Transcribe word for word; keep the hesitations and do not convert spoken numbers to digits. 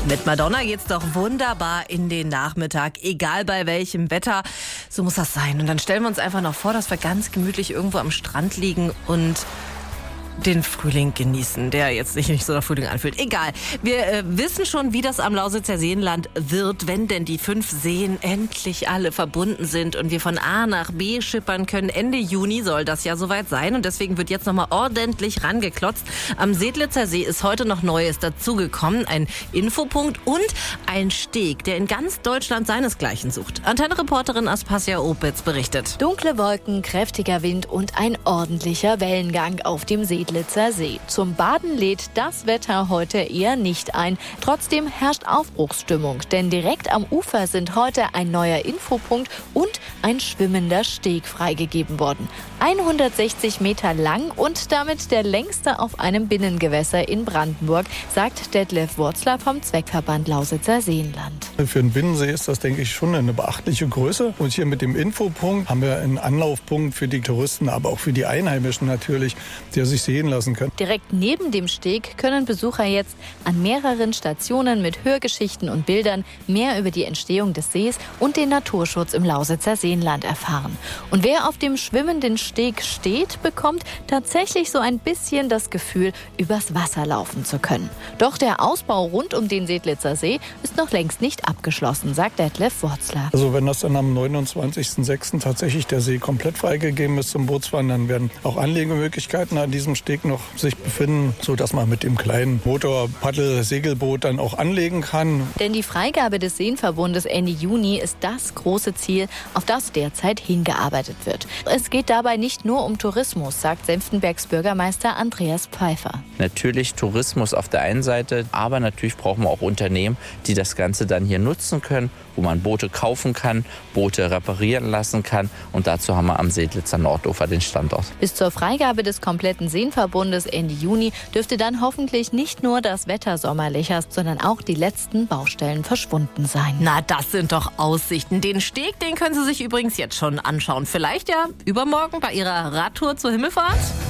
Mit Madonna geht's doch wunderbar in den Nachmittag, egal bei welchem Wetter. So muss das sein. Und dann stellen wir uns einfach noch vor, dass wir ganz gemütlich irgendwo am Strand liegen und den Frühling genießen, der jetzt sich nicht so nach Frühling anfühlt. Egal. Wir äh, wissen schon, wie das am Lausitzer Seenland wird, wenn denn die fünf Seen endlich alle verbunden sind und wir von A nach B schippern können. Ende Juni soll das ja soweit sein und deswegen wird jetzt nochmal ordentlich rangeklotzt. Am Sedlitzer See ist heute noch Neues dazugekommen. Ein Infopunkt und ein Steg, der in ganz Deutschland seinesgleichen sucht. Antenne-Reporterin Aspasia Opitz berichtet. Dunkle Wolken, kräftiger Wind und ein ordentlicher Wellengang auf dem See. Sedlitzer See. Zum Baden lädt das Wetter heute eher nicht ein. Trotzdem herrscht Aufbruchsstimmung, denn direkt am Ufer sind heute ein neuer Infopunkt und ein schwimmender Steg freigegeben worden. hundertsechzig Meter lang und damit der längste auf einem Binnengewässer in Brandenburg, sagt Detlef Wurzler vom Zweckverband Lausitzer Seenland. Für einen Binnensee ist das, denke ich, schon eine beachtliche Größe. Und hier mit dem Infopunkt haben wir einen Anlaufpunkt für die Touristen, aber auch für die Einheimischen natürlich, der sich sehen lassen können. Direkt neben dem Steg können Besucher jetzt an mehreren Stationen mit Hörgeschichten und Bildern mehr über die Entstehung des Sees und den Naturschutz im Lausitzer Seenland erfahren. Und wer auf dem schwimmenden Steg steht, bekommt tatsächlich so ein bisschen das Gefühl, übers Wasser laufen zu können. Doch der Ausbau rund um den Sedlitzer See ist noch längst nicht abgeschlossen, sagt Detlef Wurzler. Also wenn das dann am neunundzwanzigsten sechsten tatsächlich der See komplett freigegeben ist zum Bootswandern, werden auch Anlegemöglichkeiten an diesem Steg noch sich befinden, sodass man mit dem kleinen Motor, Paddel, Segelboot dann auch anlegen kann. Denn die Freigabe des Seenverbundes Ende Juni ist das große Ziel, auf das derzeit hingearbeitet wird. Es geht dabei nicht nur um Tourismus, sagt Senftenbergs Bürgermeister Andreas Pfeiffer. Natürlich Tourismus auf der einen Seite, aber natürlich brauchen wir auch Unternehmen, die das Ganze dann hier nutzen können, wo man Boote kaufen kann, Boote reparieren lassen kann. Und dazu haben wir am Sedlitzer Nordufer den Standort. Bis zur Freigabe des kompletten Seenverbundes Ende Juni dürfte dann hoffentlich nicht nur das Wetter sommerlicher, sondern auch die letzten Baustellen verschwunden sein. Na, das sind doch Aussichten. Den Steg, den können Sie sich übrigens jetzt schon anschauen. Vielleicht ja übermorgen bei Ihrer Radtour zur Himmelfahrt.